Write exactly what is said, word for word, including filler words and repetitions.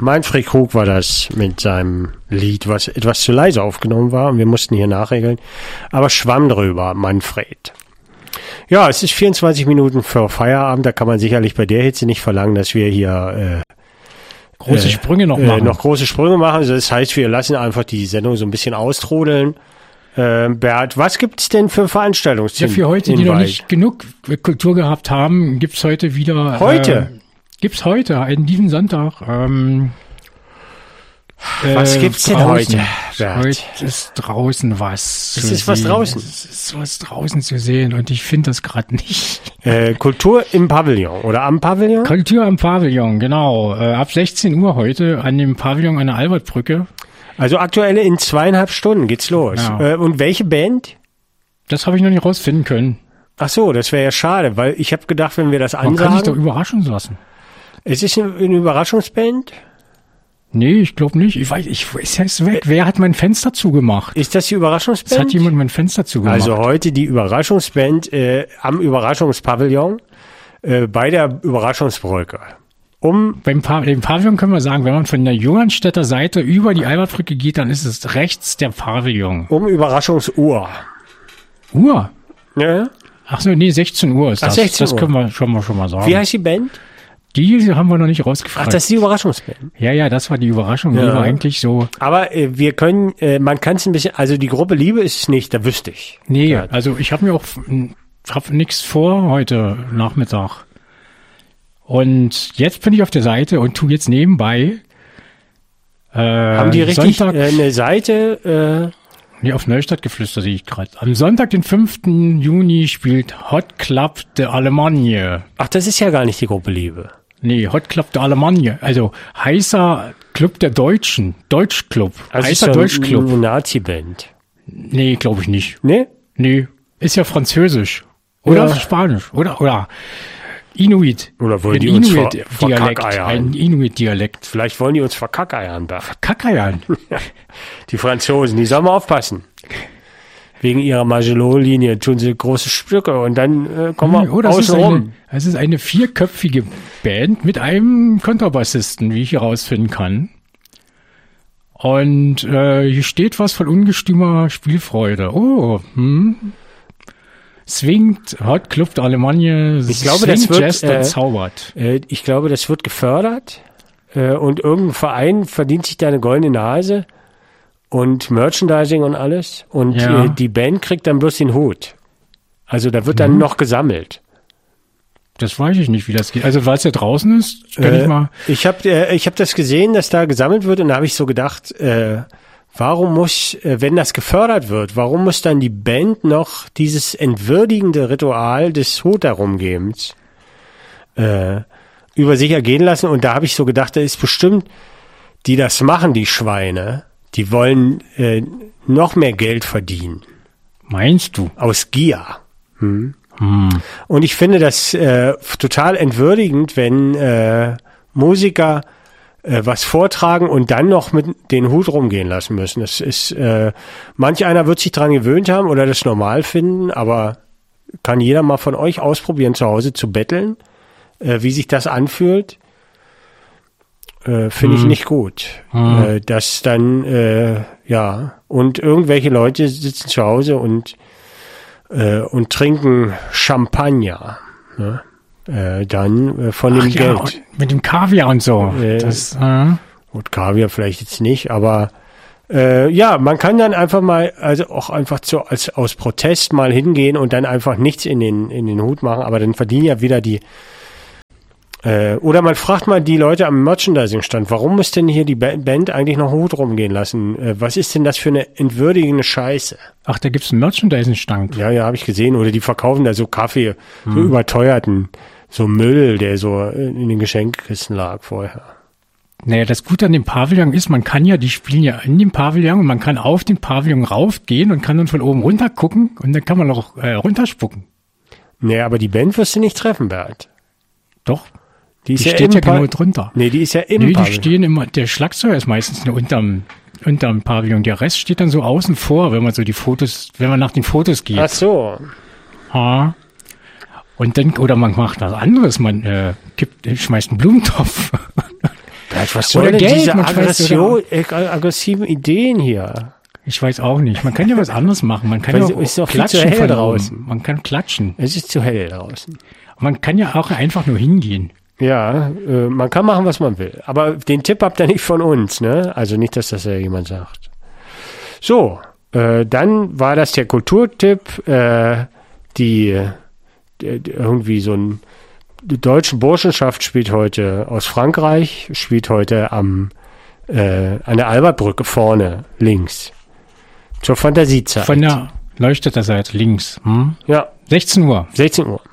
Manfred Krug war das mit seinem Lied, was etwas zu leise aufgenommen war und wir mussten hier nachregeln. Aber schwamm drüber, Manfred. Ja, es ist vierundzwanzig Minuten vor Feierabend, da kann man sicherlich bei der Hitze nicht verlangen, dass wir hier äh, große Sprünge noch äh, machen. noch große Sprünge machen. Also das heißt, wir lassen einfach die Sendung so ein bisschen austrudeln. Äh, Bert, was gibt's denn für Veranstaltungstipps? Ja, für heute, die noch nicht genug Kultur gehabt haben, gibt's heute wieder. Heute? Äh, gibt's heute, an diesem Sonntag. Ähm, was äh, gibt's denn draußen. heute, Bert? Heute ist draußen was. Es ist was draußen. Es ist was draußen zu sehen und ich finde das gerade nicht. Äh, Kultur im Pavillon oder am Pavillon? Kultur am Pavillon, genau. Äh, ab sechzehn Uhr heute an dem Pavillon an der Albertbrücke. Also aktuell in zweieinhalb Stunden geht's los. Ja. Äh, und welche Band? Das habe ich noch nicht rausfinden können. Ach so, das wäre ja schade, weil ich habe gedacht, wenn wir das ansagen... Man kann sich doch überraschen lassen. Es ist eine, eine Überraschungsband? Nee, ich glaube nicht. Ich weiß, ich ist jetzt weg. Wer hat mein Fenster zugemacht? Ist das die Überraschungsband? Es hat jemand mein Fenster zugemacht. Also heute die Überraschungsband äh, am Überraschungspavillon äh, bei der Überraschungsbrücke. Um Beim pa- dem Pavillon können wir sagen, wenn man von der Johannstädter Seite über die Albertbrücke geht, dann ist es rechts der Pavillon. Um Überraschungsuhr. Uhr? Ja. Ach so, nee, sechzehn Uhr ist Ach, das. sechzehn das Uhr. können wir schon mal, schon mal sagen. Wie heißt die Band? Die haben wir noch nicht rausgefragt. Ach, das ist die Überraschungsband. Ja, ja, das war die Überraschung. Die Ja. war eigentlich so. Aber äh, wir können, äh, man kann es ein bisschen, also die Gruppe Liebe ist es nicht, da wüsste ich. Nee, Ja. also ich habe mir auch hab nichts vor heute Nachmittag. Und jetzt bin ich auf der Seite und tu jetzt nebenbei. Äh, Haben die richtig Sonntag, äh, eine Seite? Äh, nee, auf Neustadtgeflüster sehe ich gerade. Am Sonntag, den fünften Juni, spielt Hot Club de Allemagne. ach, das ist ja gar nicht die Gruppe Liebe. Nee, Hot Club de Allemagne. Also heißer Club der Deutschen. Deutschclub. Also heißer ist ja Deutschclub. eine Nazi-Band. Nee, glaube ich nicht. Ne? Nee, ist ja französisch. Oder Ja. Spanisch. Oder, oder Inuit. Oder wollen Ein die uns ver- Inuit-Dialekt. verkackeiern? Ein Inuit-Dialekt. Vielleicht wollen die uns verkackeiern da. Kackeiern. Die Franzosen, die sollen mal aufpassen. Wegen ihrer Magelot-Linie tun sie große Stücke und dann äh, kommen wir Oh, das ist außen eine, rum. das ist eine vierköpfige Band mit einem Kontrabassisten, wie ich herausfinden kann. Und äh, hier steht was von ungestümer Spielfreude. Oh, hm. Swingt, Hot Club der Allemagne, Ich glaube, das swingt, wird, jazzt äh, und zaubert. Äh, ich glaube, das wird gefördert äh, und irgendein Verein verdient sich da eine goldene Nase und Merchandising und alles und Ja. äh, die Band kriegt dann bloß den Hut. Also da wird dann Mhm. noch gesammelt. Das weiß ich nicht, wie das geht. Also weil es ja draußen ist, kann Äh, ich mal. Ich habe äh, ich hab das gesehen, dass da gesammelt wird und da habe ich so gedacht, äh, warum muss, äh, wenn das gefördert wird, warum muss dann die Band noch dieses entwürdigende Ritual des Hut herumgebens äh, über sich ergehen lassen? Und da habe ich so gedacht, da ist bestimmt, die das machen, die Schweine, die wollen äh, noch mehr Geld verdienen. Meinst du? Aus Gier. Hm. Hm. Und ich finde das äh, total entwürdigend, wenn äh, Musiker äh, was vortragen und dann noch mit den Hut rumgehen lassen müssen. Das ist, äh, manch einer wird sich dran gewöhnt haben oder das normal finden, aber kann jeder mal von euch ausprobieren, zu Hause zu betteln, äh, wie sich das anfühlt. Äh, finde ich Hm. nicht gut. Hm. Äh, dass dann, äh, ja, und irgendwelche Leute sitzen zu Hause und äh, und trinken Champagner, ne? äh, dann äh, von dem Ach ja, Geld. und mit dem Kaviar und so. Äh, das, äh, Gut, Kaviar vielleicht jetzt nicht, aber äh, ja, man kann dann einfach mal, also auch einfach zu, als aus Protest mal hingehen und dann einfach nichts in den in den Hut machen, aber dann verdienen ja wieder die äh, oder man fragt mal die Leute am Merchandising-Stand, warum muss denn hier die Ba- Band eigentlich noch einen Hut rumgehen lassen? Äh, was ist denn das für eine entwürdigende Scheiße? ach, da gibt's einen Merchandising-Stand. Ja, ja, habe ich gesehen. Oder die verkaufen da so Kaffee, so überteuerten, so Müll, der so in den Geschenkkisten lag vorher. Naja, das Gute an dem Pavillon ist, man kann ja, die spielen ja in dem Pavillon und man kann auf den Pavillon raufgehen und kann dann von oben runter gucken und dann kann man auch äh, runterspucken. Nee, aber die Band wirst du nicht treffen, Bert. Doch, Die die ist ja steht im ja Pa- genau drunter. Nee, die ist ja im Nee, die Pavillon. stehen immer, der Schlagzeuger ist meistens nur unterm, unterm Pavillon. Der Rest steht dann so außen vor, wenn man so die Fotos, wenn man nach den Fotos geht. Ach so. Ha. Und dann, oder man macht was anderes, man äh, kippt, schmeißt einen Blumentopf. Mensch, was soll Oder denn Geld, diese man weiß, Aggression, äh, aggressiven Ideen hier? Ich weiß auch nicht. Man kann ja was anderes machen. Man kann Weil ja es auch ist doch viel zu klatschen hell von draußen. oben. Man kann klatschen. Es ist zu hell draußen. Man kann ja auch einfach nur hingehen. Ja, äh, man kann machen, was man will. Aber den Tipp habt ihr nicht von uns, ne? Also nicht, dass das ja jemand sagt. So, äh, dann war das der Kulturtipp, äh, die, die irgendwie so ein die deutsche Burschenschaft spielt heute aus Frankreich, spielt heute am äh, an der Albertbrücke vorne links. Zur Fantasiezeit. Von der Leuchtetterseite links. Hm? Ja, sechzehn Uhr. sechzehn Uhr.